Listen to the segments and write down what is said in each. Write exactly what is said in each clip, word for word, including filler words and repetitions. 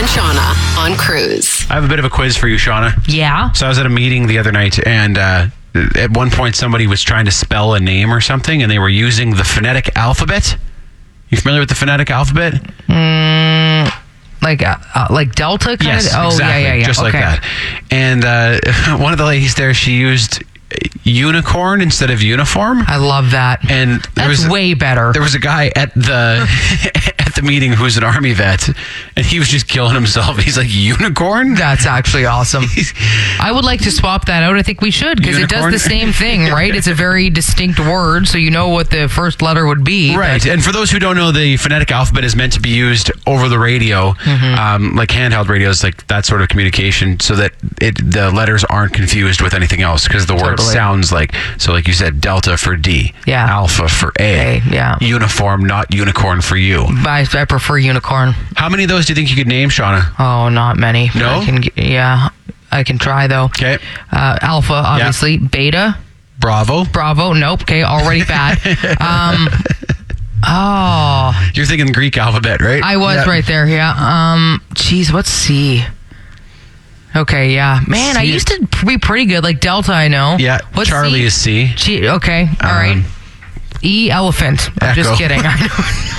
and Shauna on Cruise. I have a bit of a quiz for you, Shauna. Yeah. So I was at a meeting the other night, and uh, at one point somebody was trying to spell a name or something, and they were using the phonetic alphabet. You familiar with the phonetic alphabet? Mm, like uh, uh, like Delta kind Yes, of? Oh, exactly. yeah, yeah, yeah. Just okay. like that. And uh, one of the ladies there, she used unicorn instead of uniform. I love that. And there That's was way better. There was a guy at the at the meeting who's an army vet, and he was just killing himself. He's like, unicorn? That's actually awesome. I would like to swap that out. I think we should, because it does Unicorn? the same thing, right? It's a very distinct word, so you know what the first letter would be. Right. but- And for those who don't know, the phonetic alphabet is meant to be used over the radio, Mm-hmm. um, like handheld radios, like that sort of communication, so that it the letters aren't confused with anything else, because the word Totally. sounds like, so like you said, Delta for D, Yeah. Alpha for A, A, yeah. uniform, not unicorn for you. I, I prefer unicorn. How many of those do you think you could name, Shauna? Oh, not many. No? I can, yeah, I can try, though. Okay. Uh, alpha, obviously. Beta. Bravo. Bravo. Nope. Okay, already bad. um, oh, You're thinking Greek alphabet, right? I was Yeah. right there. Yeah. Um. Geez, what's C? Okay. Yeah. Man, I C. used to be pretty good. Like Delta, I know. Yeah. What's Charlie C? is C. G- okay. All Um, right. E elephant. I'm Echo. just kidding. I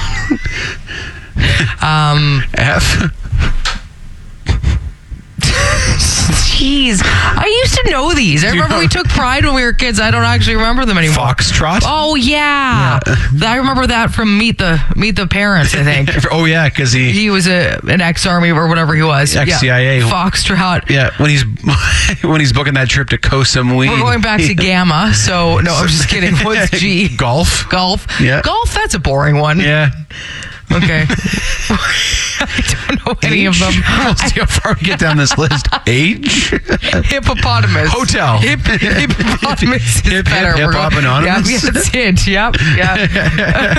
know. um. F. Jeez, I used to know these. I Do you remember know- we took pride when we were kids. I don't actually remember them anymore. Foxtrot. Oh yeah. I remember that from Meet the Meet the Parents. I think Oh yeah, because he. he was a an ex-army or whatever he was. Ex-C I A. Yeah. Foxtrot. Yeah, when he's when he's booking that trip to Koh Samui. We're going back to Gamma. So no, I'm just kidding. What's G? Golf. Golf. Yeah. Golf. That's a boring one. Yeah. Okay. I don't know any of them. We'll see how far we get down this list. Age. Hippopotamus. Hotel. Hip, hippopotamus is Hip, hip, better. hip, We're hop going- anonymous. Yep, yeah, that's it. Yep. Yeah.